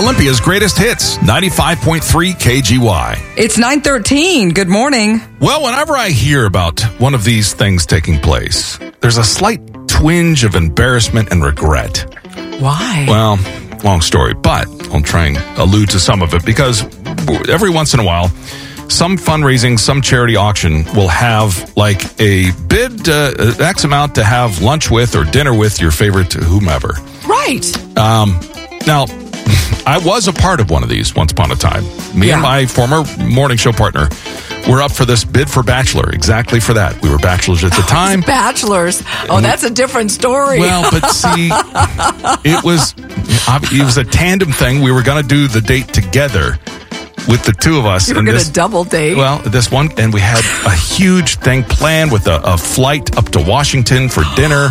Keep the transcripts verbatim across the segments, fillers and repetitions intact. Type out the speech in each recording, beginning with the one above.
Olympia's greatest hits, ninety-five point three K G Y. It's nine thirteen. Good morning. Well, whenever I hear about one of these things taking place, there's a slight twinge of embarrassment and regret. Why? Well, long story, but I'll try and allude to some of it because every once in a while, some fundraising, some charity auction will have like a bid, uh, X amount to have lunch with or dinner with your favorite whomever. Right. Um, now, I was a part of one of these once upon a time. Me Yeah. and my former morning show partner were up for this bid for Bachelor, exactly for that. We were bachelors at the time. Bachelors. Oh, that's a different story. Well, but see, it was it was a tandem thing. We were going to do the date together with the two of us. you were and going this- to double date. Well, this one, and we had a huge thing planned with a, a flight up to Washington for dinner.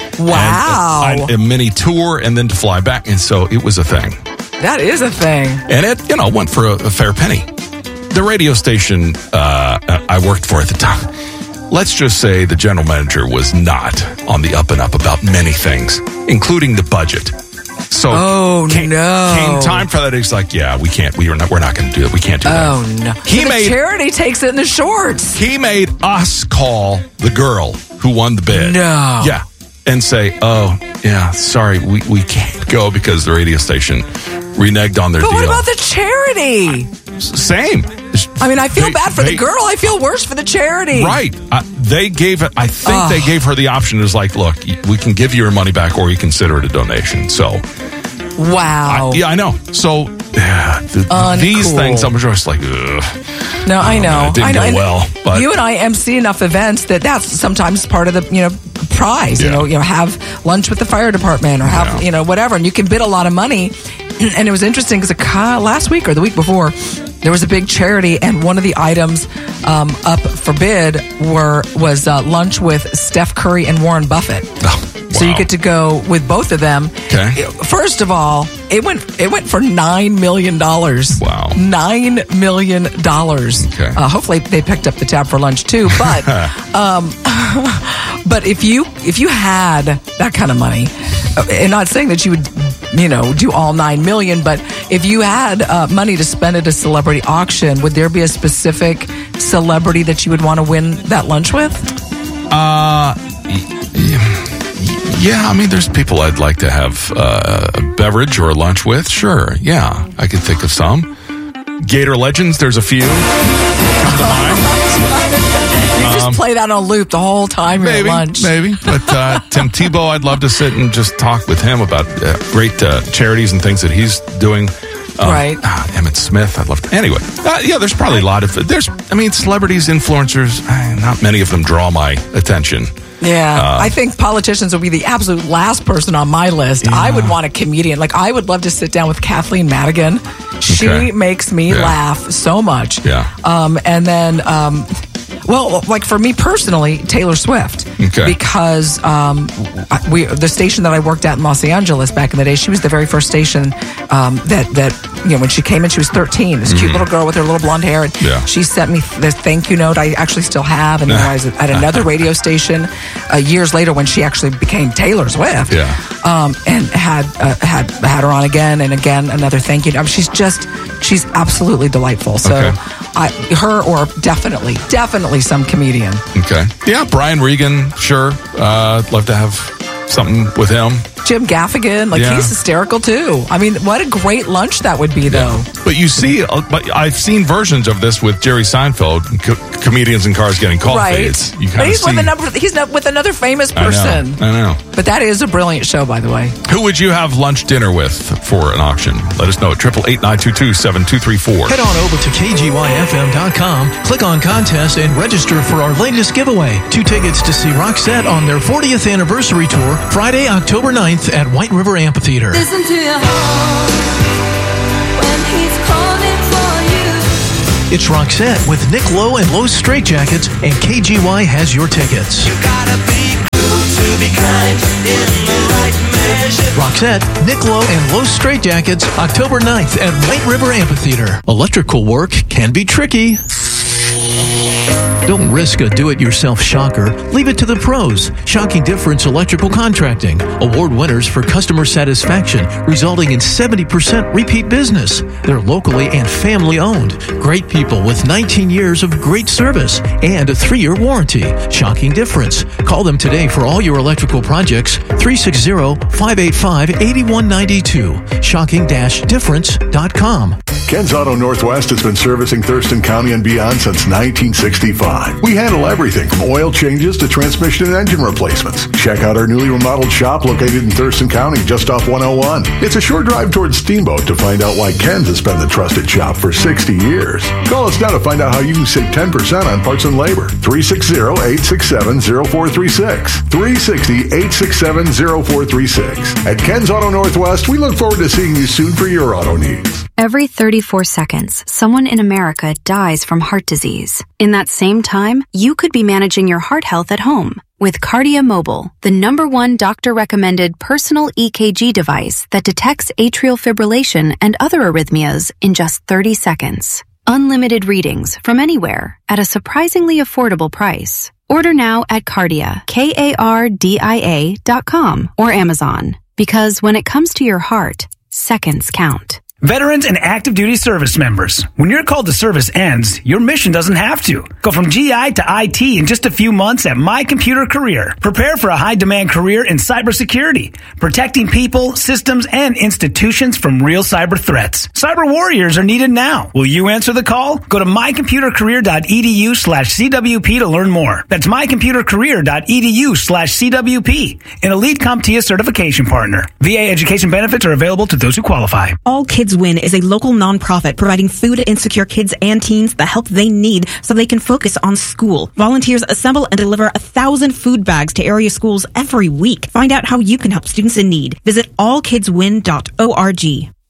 Wow. And a, a mini tour, and then to fly back. And so it was a thing. That is a thing. And it, you know, went for a, a fair penny. The radio station uh, I worked for at the time, let's just say the general manager was not on the up and up about many things, including the budget. So Oh, came, no. came time for that. He's like, yeah, we can't, we are not, we're not going to do it. We can't do that. Oh, no. He So the made- charity takes it in the shorts. He made us call the girl who won the bid. No. Yeah. And say, oh, yeah, sorry, we, we can't go because the radio station reneged on their But deal. what about the charity? Same. I mean, I feel They- bad for they- the girl. I feel worse for the charity. Right. Uh, they gave it, I think Ugh. they gave her the option. It was like, look, we can give you your money back or you consider it a donation. So, Wow. I, yeah, I know. So, yeah, the, Uncool. these things, I'm just like, ugh. No, I know. It didn't I know. go And well, but- you and I M C enough events that that's sometimes part of the you know prize. You Yeah. know, you know, have lunch with the fire department or have Yeah. you know whatever, and you can bid a lot of money. And it was interesting because last week or the week before, there was a big charity, and one of the items um, up for bid were was uh, lunch with Steph Curry and Warren Buffett. Oh, So you wow. get to go with both of them. Okay. First of all, it went it went for nine million dollars. Wow. Nine million dollars. Okay. Uh, hopefully they picked up the tab for lunch too. But um, but if you if you had that kind of money, uh, and not saying that you would you know do all nine million, but if you had uh, money to spend at a celebrity auction, would there be a specific celebrity that you would want to win that lunch with? Uh, y- yeah, I mean, there's people I'd like to have uh, a beverage or a lunch with. Sure, yeah, I could think of some. Gator Legends, there's a few. Come to mind. You just Um, play that on a loop the whole time you're Maybe, at lunch. maybe. But uh, Tim Tebow, I'd love to sit and just talk with him about uh, great uh, charities and things that he's doing. Um, Right. ah, Emmett Smith, I'd love to. Anyway, uh, yeah, there's probably a lot of, there's, I mean, celebrities, influencers, uh, not many of them draw my attention. Yeah, Uh, I think politicians would be the absolute last person on my list. Yeah. I would want a comedian. Like, I would love to sit down with Kathleen Madigan. She Okay. makes me Yeah. laugh so much. Yeah. Um, and then, um, well, like for me personally, Taylor Swift. Okay. Because um, I- we the station that I worked at in Los Angeles back in the day, she was the very first station um, that that you know when she came in, she was thirteen. This cute little girl with her little blonde hair. And Yeah. She sent me this thank you note. I actually still have, and then I was at another radio station uh, years later when she actually became Taylor Swift. Yeah. Um, and had uh, had had her on again and again another thank you. I mean, she's just she's absolutely delightful. So Okay. I her or definitely definitely some comedian. Okay. Yeah, Brian Regan, sure. Uh, I'd love to have something with him. Jim Gaffigan, like Yeah. he's hysterical too. I mean, what a great lunch that would be, though. But you see, uh, but I've seen versions of this with Jerry Seinfeld, co- comedians in cars getting coffee. Right? It's, you But kind of he's see. with another. He's not with another famous I know, person. I know. But that is a brilliant show, by the way. Who would you have lunch dinner with for an auction? Let us know at triple eight nine two two seven two three four. Head on over to K G Y F M dot com, click on contest, and register for our latest giveaway. Two tickets to see Roxette on their fortieth anniversary tour, Friday, October ninth at White River Amphitheater. Listen to your heart when he's calling for you. It's Roxette with Nick Lowe and Lowe's Straight Jackets, and K G Y has your tickets. You gotta be cool to be kind in the right measure. Roxette, Nick Lowe, and Lowe's Straight Jackets, October ninth at White River Amphitheater. Electrical work can be tricky. Don't risk a do-it-yourself shocker. Leave it to the pros. Shocking Difference Electrical Contracting. Award winners for customer satisfaction, resulting in seventy percent repeat business. They're locally and family-owned. Great people with nineteen years of great service and a three-year warranty. Shocking Difference. Call them today for all your electrical projects. three six zero, five eight five, eight one nine two. shocking dash difference dot com. Ken's Auto Northwest has been servicing Thurston County and beyond since nineteen sixty-five. We handle everything from oil changes to transmission and engine replacements. Check out our newly remodeled shop located in Thurston County, just off one oh one. It's a short drive towards Steamboat to find out why Ken's has been the trusted shop for sixty years. Call us now to find out how you can save ten percent on parts and labor. three six zero, eight six seven, zero four three six. three six zero, eight six seven, zero four three six. At Ken's Auto Northwest, we look forward to seeing you soon for your auto needs. Every thirty-four seconds, someone in America dies from heart disease. In that same time, you could be managing your heart health at home with Cardia Mobile, the number one doctor-recommended personal E K G device that detects atrial fibrillation and other arrhythmias in just thirty seconds. Unlimited readings from anywhere at a surprisingly affordable price. Order now at Cardia, K A R D I A dot com or Amazon. Because when it comes to your heart, seconds count. Veterans and active duty service members, when your call to service ends, your mission doesn't have to. Go from G I to I T in just a few months at My Computer Career. Prepare for a high-demand career in cybersecurity, protecting people, systems, and institutions from real cyber threats. Cyber warriors are needed now. Will you answer the call? Go to mycomputercareer.edu slash CWP to learn more. That's mycomputercareer.edu slash CWP, an elite CompTIA certification partner. V A education benefits are available to those who qualify. All Kids Win is a local nonprofit providing food-insecure kids and teens the help they need so they can focus on school. Volunteers assemble and deliver a thousand food bags to area schools every week. Find out how you can help students in need. Visit all kids win dot org.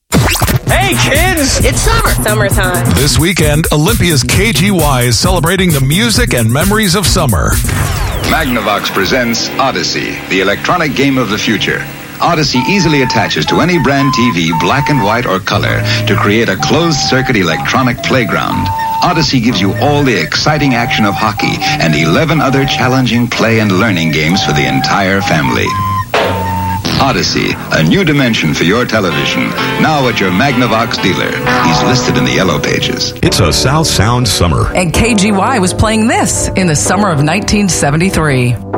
Hey kids! It's summer. Summertime. This weekend, Olympia's K G Y is celebrating the music and memories of summer. Magnavox presents Odyssey, the electronic game of the future. Odyssey easily attaches to any brand T V, black and white or color, to create a closed-circuit electronic playground. Odyssey gives you all the exciting action of hockey and eleven other challenging play and learning games for the entire family. Odyssey, a new dimension for your television. Now at your Magnavox dealer. He's listed in the yellow pages. It's a South Sound summer. And K G Y was playing this in the summer of nineteen seventy-three.